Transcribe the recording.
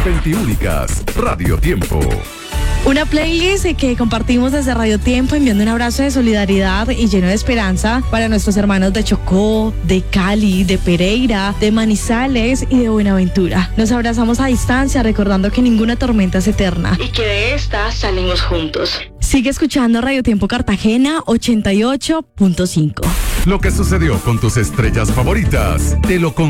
Veintiúnicas, Radio Tiempo. Una playlist que compartimos desde Radio Tiempo, enviando un abrazo de solidaridad y lleno de esperanza para nuestros hermanos de Chocó, de Cali, de Pereira, de Manizales y de Buenaventura. Nos abrazamos a distancia recordando que ninguna tormenta es eterna y que de esta salimos juntos. Sigue escuchando Radio Tiempo Cartagena 88.5. Lo que sucedió con tus estrellas favoritas, te lo